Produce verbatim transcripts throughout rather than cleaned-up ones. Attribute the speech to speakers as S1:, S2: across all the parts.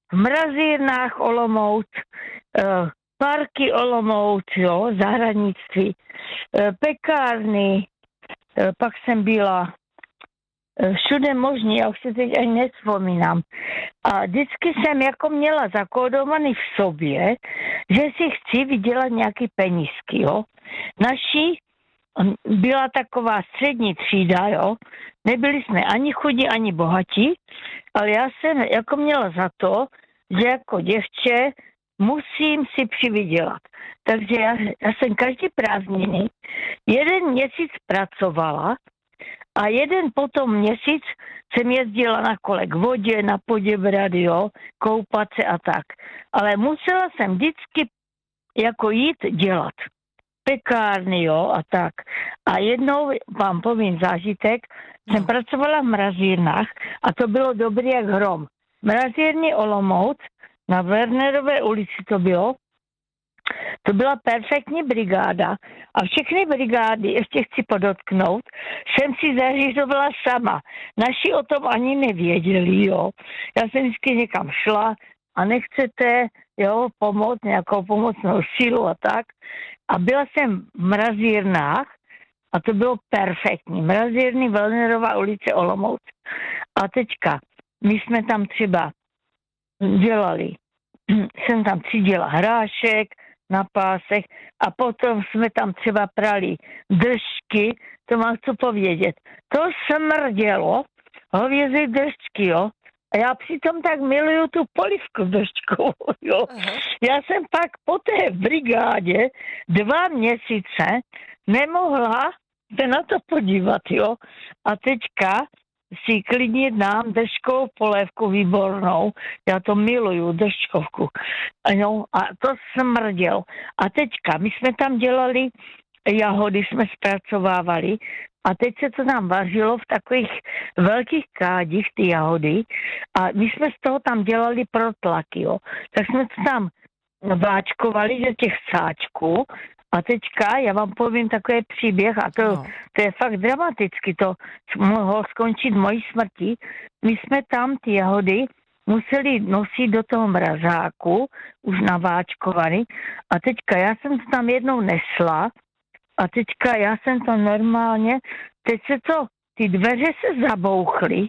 S1: v mrazírnách Olomouc, uh, parky Olomouc, jo, zahradnictví, uh, pekárny, uh, pak jsem byla všude možný, já už se teď ani nevzpomínám. A vždycky jsem jako měla zakódovaný v sobě, že si chci vydělat nějaký penízky, jo. Naší byla taková střední třída, jo. Nebyli jsme ani chudí, ani bohatí, ale já jsem jako měla za to, že jako děvče musím si přivydělat. Takže já, já jsem každý prázdniny jeden měsíc pracovala a jeden potom měsíc jsem jezdila na kole k vodě, na Poděbrad, jo, koupat se a tak. Ale musela jsem vždycky jako jít dělat. Pekárny, jo, a tak. A jednou vám povím zážitek, jsem pracovala v mrazírnách a to bylo dobrý jak hrom. Mrazírny Olomouc, na Wernerové ulici to bylo, to byla perfektní brigáda a všechny brigády, ještě chci podotknout, jsem si zařizovala sama. Naši o tom ani nevěděli, jo. Já jsem vždycky někam šla a nechcete, jo, pomoct, nějakou pomocnou sílu a tak. A byla jsem v mrazírnách a to bylo perfektní. Mrazírny Wernerova ulice Olomouc. A teďka, my jsme tam třeba dělali, jsem tam třídila hrášek na pásech a potom jsme tam třeba prali držky, to mám co povědět. To smrdělo, hovězí držky, jo. A já přitom tak miluju tu polivku držkou, jo. Uh-huh. Já jsem pak po té brigádě dva měsíce nemohla se na to podívat, jo. A teďka si klidně dám držkovou polévku výbornou. Já to miluju, držkovku. No, a to smrdělo. A teďka, my jsme tam dělali jahody, jsme zpracovávali a teď se to nám vařilo v takových velkých kádích, ty jahody. A my jsme z toho tam dělali protlaky, jo. Tak jsme to tam váčkovali do těch sáčků. A teďka, já vám povím takový příběh, a to, no. to je fakt dramaticky, to mohlo skončit mojí smrtí. My jsme tam ty jahody museli nosit do toho mrazáku, už naváčkovaný. A teďka, já jsem to tam jednou nesla, a teďka já jsem to normálně, teď se to, ty dveře se zabouchly.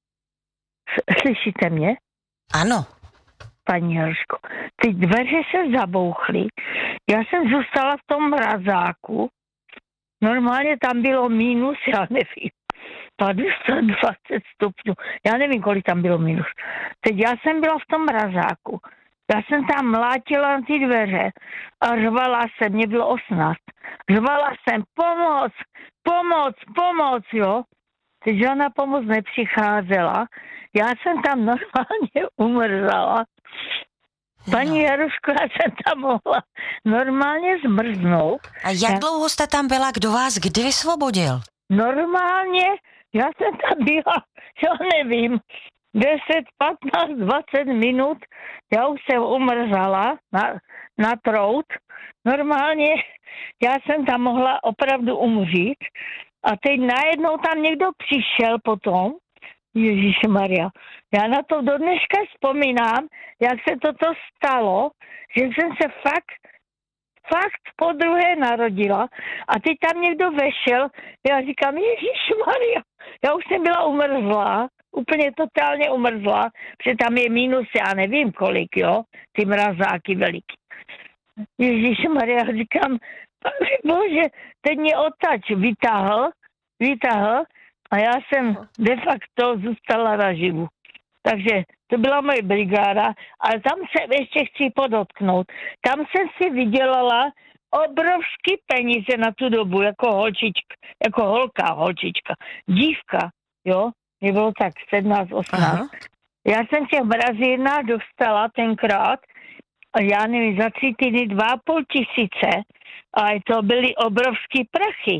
S1: Slyšíte mě?
S2: Ano.
S1: Paní Hruško, ty dveře se zabouchly. Já jsem zůstala v tom mrazáku. Normálně tam bylo mínus, já nevím, padesát dvacet stupňů. Já nevím, kolik tam bylo mínus. Teď já jsem byla v tom mrazáku. Já jsem tam mlátila na ty dveře a řvala jsem, mě bylo osmnáct. Řvala jsem, pomoc, pomoc, pomoc, jo. Teď žádná pomoc nepřicházela. Já jsem tam normálně umrzala. Paní no. Jaruško, já jsem tam mohla normálně zmrznout.
S2: A jak já... dlouho jste tam byla? Kdo vás kdy vysvobodil?
S1: Normálně, já jsem tam byla, já nevím, deset, patnáct, dvacet minut, já už jsem umrzala na, na trout. Normálně, já jsem tam mohla opravdu umřít. A teď najednou tam někdo přišel potom, Ježíšmarja. Já na to do dneška vzpomínám, jak se toto stalo, že jsem se fakt, fakt po druhé narodila a teď tam někdo vešel, já říkám, Ježíšmarja, já už jsem byla umrzlá, úplně totálně umrzlá, protože tam je mínus, já nevím kolik, jo, ty mrazáky veliký. Ježíšmarja, říkám, bože, teď mě odtač vytáhl, vytáhl, a já jsem de facto zůstala naživu. Takže to byla moje brigáda, ale tam se ještě chci podotknout. Tam jsem si vydělala obrovský peníze na tu dobu, jako holčička, jako holka, holčička, dívka, jo, mě bylo tak sedmnáct, osmnáct. Já jsem těch mrazírnách dostala tenkrát, já nevím, za tři týdny dva a půl tisíce, ale to byly obrovský prachy.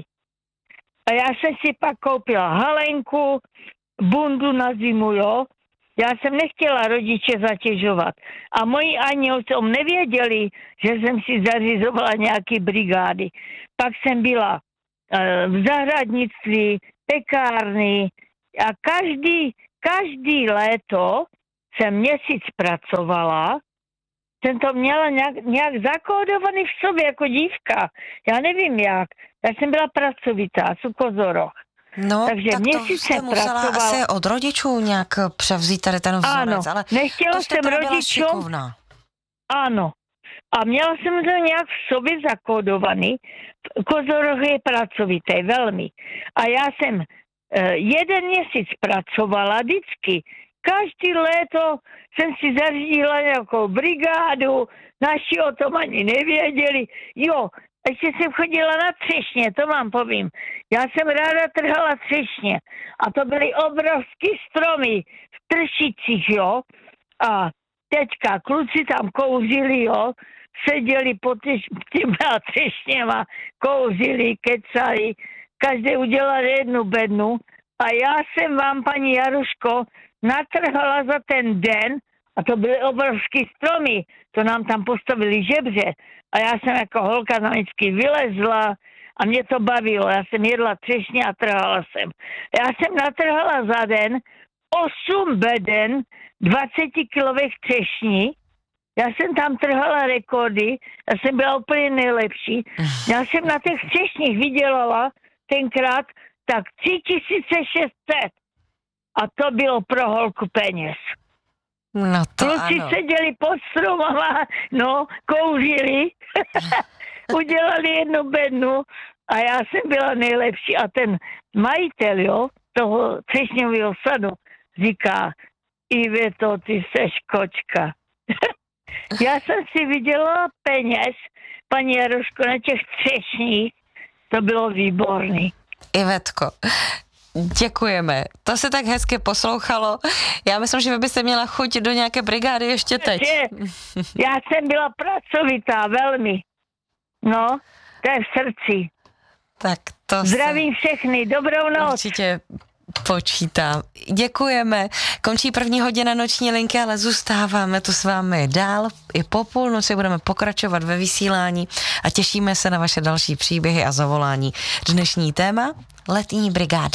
S1: A já jsem si pak koupila halenku, bundu na zimu, jo. Já jsem nechtěla rodiče zatěžovat. A moji ani o tom nevěděli, že jsem si zařizovala nějaké brigády. Pak jsem byla uh, v zahradnictví, pekárny a každý, každý léto jsem měsíc pracovala, jsem to měla nějak, nějak zakódovaný v sobě jako dívka. Já nevím jak. Já jsem byla pracovitá, v Kozoroch.
S2: No,
S1: takže
S2: tak to jste musela pracovala... asi od rodičů nějak převzít tady ten vzorec,
S1: ano,
S2: ale
S1: nechtěla
S2: to jste
S1: jsem rodičům. Ano. A měla jsem to nějak v sobě zakódovaný. Kozoroch je pracovitý, velmi. A já jsem uh, jeden měsíc pracovala vždycky. Každý léto jsem si zařídila nějakou brigádu, naši o tom ani nevěděli. Jo, ještě jsem chodila na třešně, to vám povím. Já jsem ráda trhala třešně. A to byly obrovský stromy v Tršicích, jo. A teďka kluci tam kouřili, jo. Seděli pod těma třešněma, kouřili, kecali. Každý udělal jednu bednu. A já jsem vám, paní Jaruško, natrhala za ten den, a to byly obrovský stromy, to nám tam postavili žebře. A já jsem jako holka tam vždycky vylezla a mě to bavilo. Já jsem jedla třešně a trhala jsem. Já jsem natrhala za den osm beden dvacetikilových třešní. Já jsem tam trhala rekordy, já jsem byla úplně nejlepší. Já jsem na těch třešních vydělala tenkrát tak tři tisíce šest set. A to bylo pro holku peněz.
S2: No to
S1: Kluci
S2: ano.
S1: seděli pod stromama, no, kouřili, udělali jednu bednu a já jsem byla nejlepší. A ten majitel, jo, toho třešňového sadu říká, Iveto, ty seš kočka. Já jsem si vydělala peněz, paní Jaroško, na těch třešních, to bylo výborný.
S2: Ivetko, děkujeme. To se tak hezky poslouchalo. Já myslím, že vy byste měla chuť do nějaké brigády ještě teď.
S1: Já jsem byla pracovitá, velmi. No, to je v srdci.
S2: Tak to
S1: zdravím všechny, dobrou noc.
S2: Určitě počítám. Děkujeme. Končí první hodina noční linky, ale zůstáváme tu s vámi dál. I po půlnoci budeme pokračovat ve vysílání a těšíme se na vaše další příběhy a zavolání. Dnešní téma letní brigády.